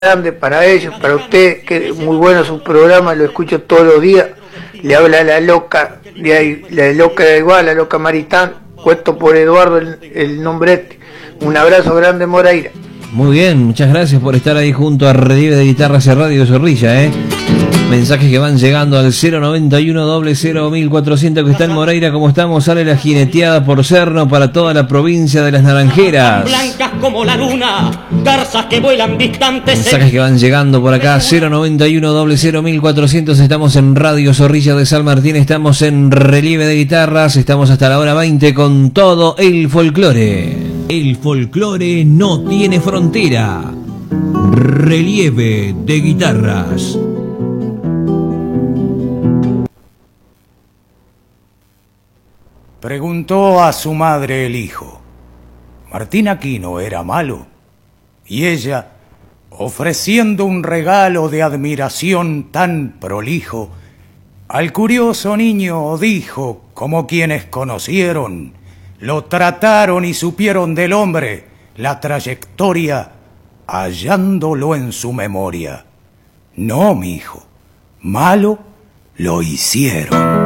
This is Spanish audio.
grande para ellos, para usted, que es muy bueno su programa, lo escucho todos los días. Le habla la loca de ahí, la loca de igual, la loca Maritán, puesto por Eduardo el nombre este. Un abrazo grande, Moreira. Muy bien, muchas gracias por estar ahí junto a Relieve de Guitarras y Radio Zorrilla, Mensajes que van llegando al 091 00 1400 que está en Moreira. Como estamos, sale la jineteada por Cerno para toda la provincia de las Naranjeras. Blancas como la luna, garzas que vuelan distantes. Mensajes que van llegando por acá, 091 00 1400. Estamos en Radio Zorrilla de San Martín, estamos en Relieve de Guitarras, estamos hasta la hora 20 con todo el folclore. El folclore no tiene frontera. Relieve de Guitarras. Preguntó a su madre el hijo: ¿Martín Aquino era malo? Y ella, ofreciendo un regalo de admiración tan prolijo, al curioso niño dijo, como quienes conocieron, lo trataron y supieron del hombre la trayectoria, hallándolo en su memoria. No, mi hijo, malo lo hicieron.